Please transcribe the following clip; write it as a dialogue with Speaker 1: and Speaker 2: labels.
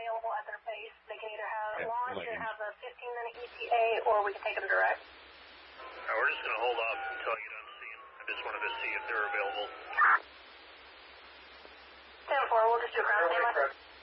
Speaker 1: available at their base. They can either have launch and have a 15-minute ETA, or we can take them direct.
Speaker 2: We're just going to hold off until I get on scene. I just wanted to see if they're available.
Speaker 1: 10-4, we'll just do ground standby.